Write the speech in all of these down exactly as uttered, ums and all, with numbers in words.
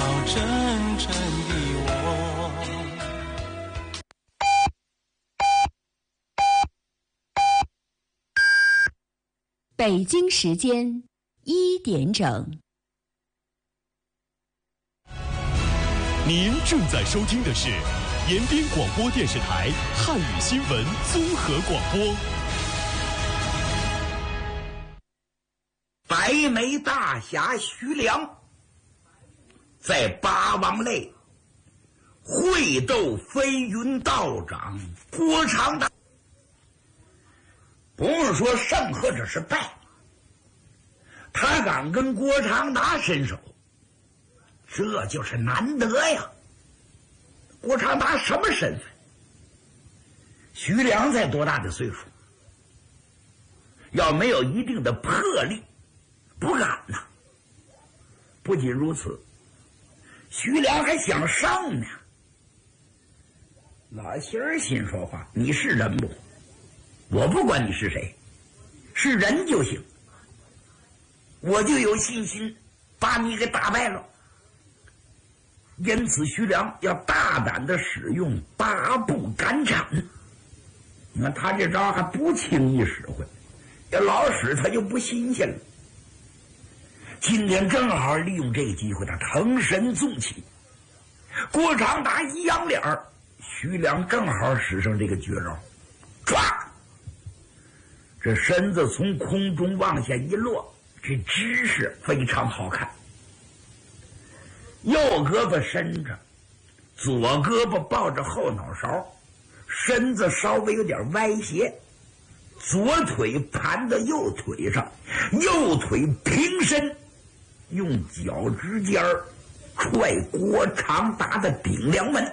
真正的我。 北京时间一点整。 您正在收听的是延边广播电视台汉语新闻综合广播。 白眉大侠徐良在八王类会斗飞云道长郭长达，不用说胜或者是败，他敢跟郭长达伸手，这就是难得呀。郭长达什么身份？徐良才多大的岁数？要没有一定的魄力，不敢呐。不仅如此，徐良还想上呢。老仙儿心说话，你是人不？我不管你是谁，是人就行，我就有信心把你给打败了。因此徐良要大胆的使用八步赶场。你看他这招还不轻易使唤，要老使他就不新鲜了。今天正好利用这个机会，他腾身纵起，郭长达一扬脸儿，徐良正好使上这个绝招，唰，这身子从空中往下一落，这姿势非常好看。右胳膊伸着，左胳膊抱着后脑勺，身子稍微有点歪斜，左腿盘到右腿上，右腿平伸，用脚趾尖儿踹郭长达的顶梁门。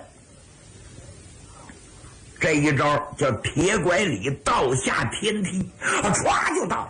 这一招叫铁拐李倒下天梯，啊，唰就到了。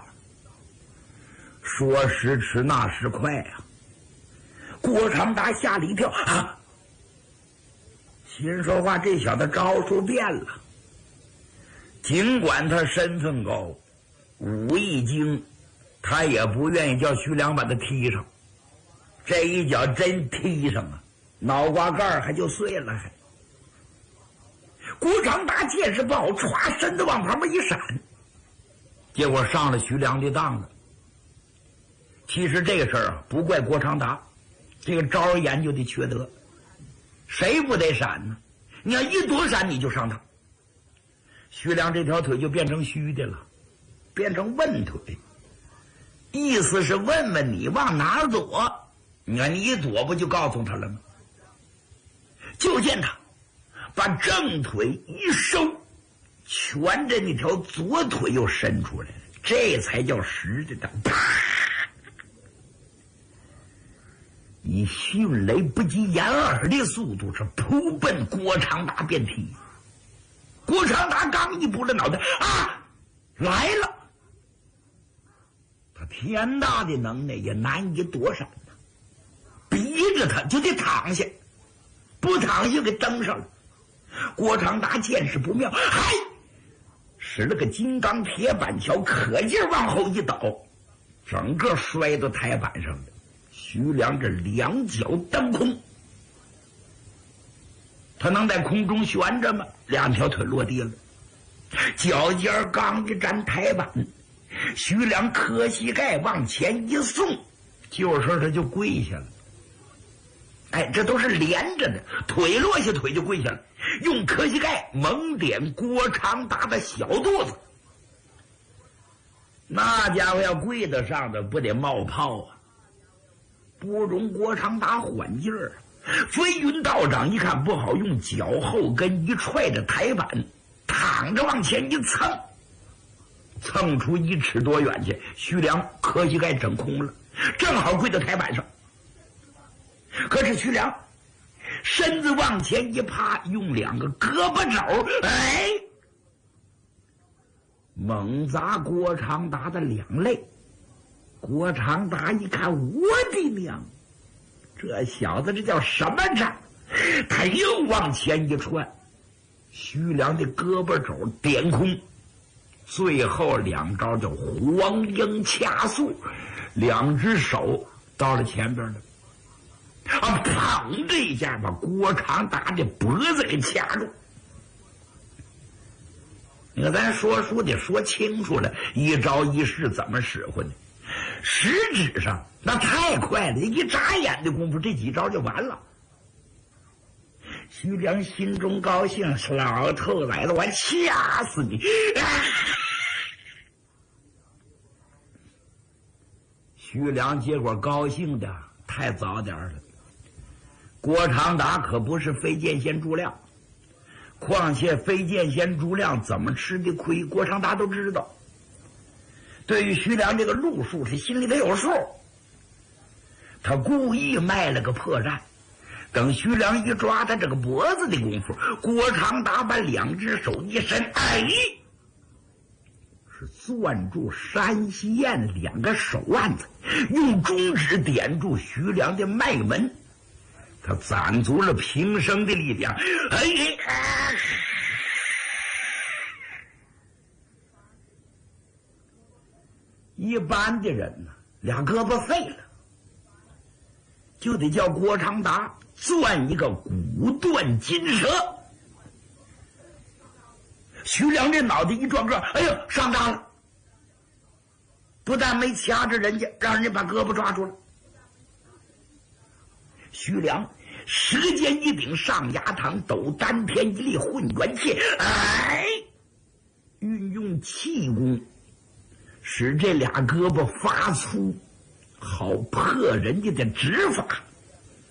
说时迟，那时快啊！郭长达吓了一跳，啊，心说话，这小子招数变了。尽管他身份高，武艺精，他也不愿意叫徐良把他踢上。这一脚真踢上啊，脑瓜盖还就碎了。还郭长达见势不好，歘，身子往旁边一闪，结果上了徐良的当子。其实这个事儿啊，不怪郭长达，这个招儿研究的缺德，谁不得闪呢？你要一躲闪，你就上当。徐良这条腿就变成虚的了，变成问腿，意思是问问你往哪儿躲。你看你一躲，不就告诉他了吗？就见他把正腿一收，蜷着那条左腿又伸出来了，这才叫实的的。啪！以迅雷不及掩耳的速度是扑奔郭长达便踢。郭长达刚一扑了脑袋，啊，来了！他天大的能耐也难以躲闪呐，逼着他就得躺下，不躺下给蹬上了。郭长达见势不妙，嗨，使了个金刚铁板桥，可劲往后一倒，整个摔到台板上了。徐良这两脚蹬空，他能在空中悬着吗？两条腿落地了，脚尖刚一沾台板，徐良磕膝盖往前一送，就是他就跪下了。哎，这都是连着的，腿落下腿就跪下了，用磕膝盖猛点郭长达的小肚子。那家伙要跪得上的，不得冒泡啊！不容郭长达缓劲儿，飞云道长一看不好，用脚后跟一踹着台板，躺着往前一蹭，蹭出一尺多远去。徐良磕膝盖整空了，正好跪到台板上。可是徐良身子往前一趴，用两个胳膊肘，哎，猛砸郭长达的两肋。郭长达一看，我的娘，这小子这叫什么招？他又往前一窜，徐良的胳膊肘点空，最后两招叫黄鹰掐素，两只手到了前边了。 啊，砰！这一下把郭长达的脖子给掐住。你看，咱说书得说清楚了，一招一式怎么使唤呢？实质上那太快了，一眨眼的功夫，这几招就完了。徐良心中高兴，老头来了，我掐死你！啊、徐良结果高兴的太早点了。郭长达可不是飞剑仙朱亮，况且飞剑仙朱亮怎么吃的亏，郭长达都知道。对于徐良这个路数，他心里头有数。他故意卖了个破绽，等徐良一抓他这个脖子的功夫，郭长达把两只手一伸，哎，是攥住山西燕两个手腕子，用中指点住徐良的脉门，他攒足了平生的力量，哎哎！一般的人呢，俩胳膊废了，就得叫郭长达攥一个骨断筋折。徐良这脑袋一转个，哎呦，上当了！不但没掐着人家，让人家把胳膊抓住了。徐良舌尖一顶上牙膛，抖丹田一力混元气，哎，运用气功，使这俩胳膊发粗，好破人家的指法。